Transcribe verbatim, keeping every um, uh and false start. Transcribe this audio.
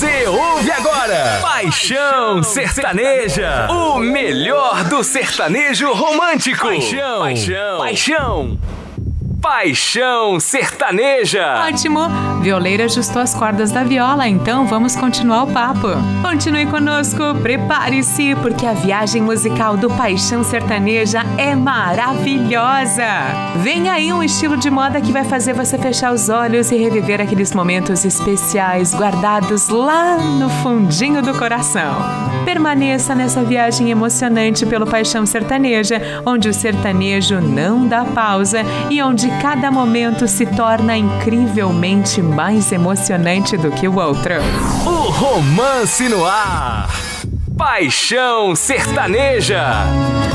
Você ouve agora Paixão Sertaneja, o melhor do sertanejo romântico. Paixão, paixão, paixão. Paixão Sertaneja. Ótimo! Violeira ajustou as cordas da viola, então vamos continuar o papo. Continue conosco, prepare-se, porque a viagem musical do Paixão Sertaneja é maravilhosa. Vem aí um estilo de moda que vai fazer você fechar os olhos e reviver aqueles momentos especiais guardados lá no fundinho do coração. Permaneça nessa viagem emocionante pelo Paixão Sertaneja, onde o sertanejo não dá pausa e onde cada momento se torna incrivelmente mais emocionante do que o outro. O romance no ar. Paixão Sertaneja.